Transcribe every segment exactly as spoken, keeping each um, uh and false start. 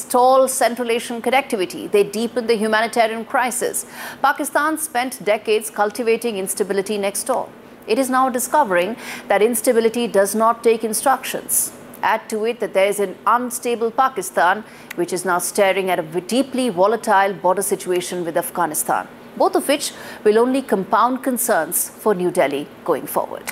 stall Central Asian connectivity. They deepen the humanitarian crisis. Pakistan spent decades cultivating instability next door. It is now discovering that instability does not take instructions. Add to it that there is an unstable Pakistan, which is now staring at a deeply volatile border situation with Afghanistan, both of which will only compound concerns for New Delhi going forward.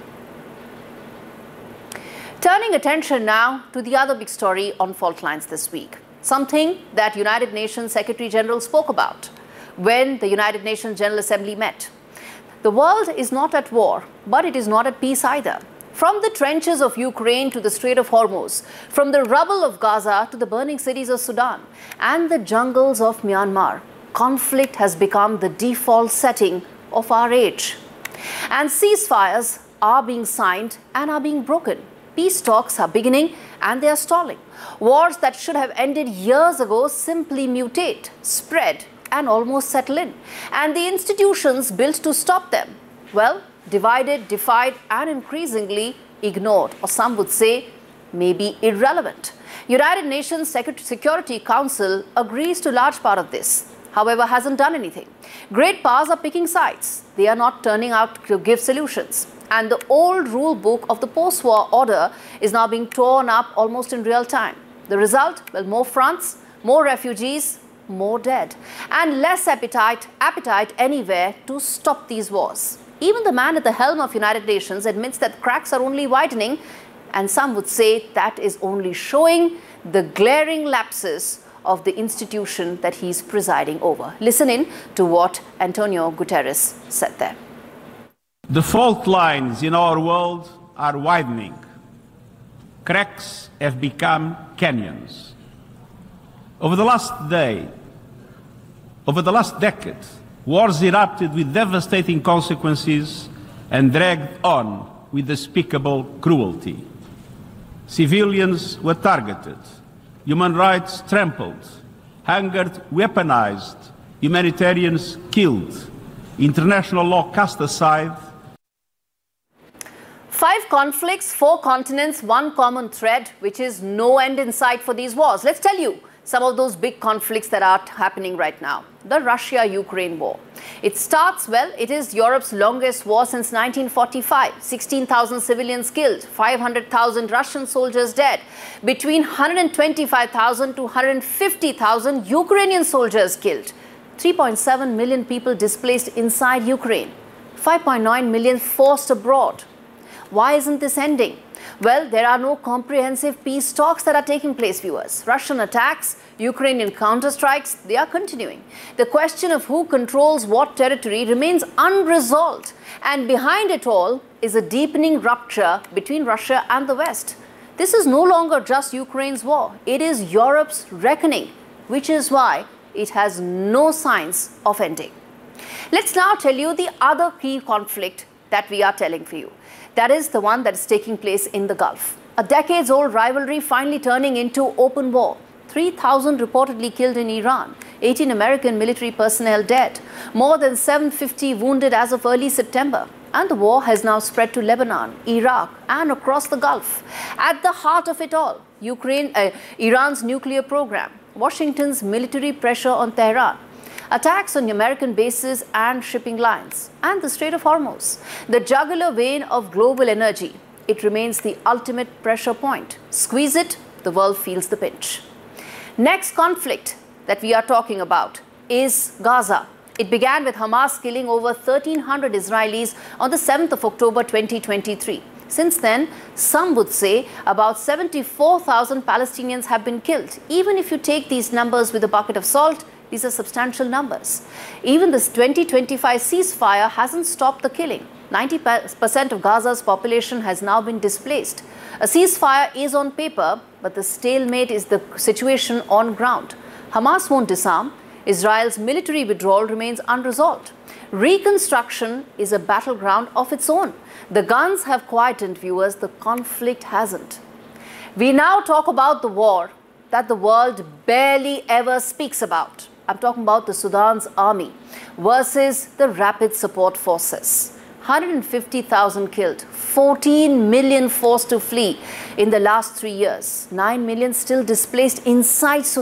Turning attention now to the other big story on fault lines this week, something that United Nations Secretary General spoke about when the United Nations General Assembly met. The world is not at war, but it is not at peace either. From the trenches of Ukraine to the Strait of Hormuz, from the rubble of Gaza to the burning cities of Sudan and the jungles of Myanmar, conflict has become the default setting of our age. And ceasefires are being signed and are being broken. Peace talks are beginning and they are stalling. Wars that should have ended years ago simply mutate, spread, and almost settle in. And the institutions built to stop them, well, divided, defied, and increasingly ignored, or some would say maybe irrelevant. United Nations Security Council agrees to a large part of this, however, hasn't done anything. Great powers are picking sides. They are not turning out to give solutions. And the old rule book of the post-war order is now being torn up almost in real time. The result? Well, more fronts, more refugees, more dead, and less appetite, appetite anywhere to stop these wars. Even the man at the helm of United Nations admits that cracks are only widening, and some would say that is only showing the glaring lapses of the institution that he's presiding over. Listen in to what Antonio Guterres said there. The fault lines in our world are widening. Cracks have become canyons. Over the last day, over the last decade, wars erupted with devastating consequences and dragged on with unspeakable cruelty. Civilians were targeted, human rights trampled, hunger weaponized, humanitarians killed, international law cast aside. Five conflicts, four continents, one common thread, which is no end in sight for these wars. Let's tell you some of those big conflicts that are happening right now. The Russia-Ukraine war. It starts, well, it is Europe's longest war since nineteen forty-five. sixteen thousand civilians killed, five hundred thousand Russian soldiers dead, between one hundred twenty-five thousand to one hundred fifty thousand Ukrainian soldiers killed, three point seven million people displaced inside Ukraine, five point nine million forced abroad. Why isn't this ending? Well, there are no comprehensive peace talks that are taking place, viewers. Russian attacks, Ukrainian counterstrikes, they are continuing. The question of who controls what territory remains unresolved. And behind it all is a deepening rupture between Russia and the West. This is no longer just Ukraine's war. It is Europe's reckoning, which is why it has no signs of ending. Let's now tell you the other key conflict that we are telling for you. That is the one that is taking place in the Gulf. A decades-old rivalry finally turning into open war. three thousand reportedly killed in Iran, eighteen American military personnel dead, more than seven hundred fifty wounded as of early September. And the war has now spread to Lebanon, Iraq, and across the Gulf. At the heart of it all, Ukraine, uh, Iran's nuclear program, Washington's military pressure on Tehran, attacks on American bases and shipping lines, and the Strait of Hormuz, the jugular vein of global energy. It remains the ultimate pressure point. Squeeze it, the world feels the pinch. Next conflict that we are talking about is Gaza. It began with Hamas killing over thirteen hundred Israelis on the seventh of October twenty twenty-three. Since then, some would say about seventy-four thousand Palestinians have been killed. Even if you take these numbers with a bucket of salt, these are substantial numbers. Even this twenty twenty-five ceasefire hasn't stopped the killing. ninety percent of Gaza's population has now been displaced. A ceasefire is on paper, but the stalemate is the situation on ground. Hamas won't disarm. Israel's military withdrawal remains unresolved. Reconstruction is a battleground of its own. The guns have quietened, viewers. The conflict hasn't. We now talk about the war that the world barely ever speaks about. I'm talking about the Sudan's army versus the Rapid Support Forces. one hundred fifty thousand killed, fourteen million forced to flee in the last three years, nine million still displaced inside Sudan.